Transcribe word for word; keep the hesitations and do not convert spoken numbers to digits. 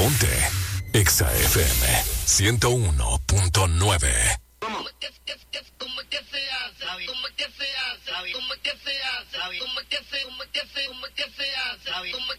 Ponte Exa F M ciento uno punto nueve. ¿Cómo es que, que, que, cómo es que se hace? ¿Cómo es que se hace? ¿Cómo es que se hace? ¿Cómo es que se, cómo es que se, cómo es que se hace? ¿Cómo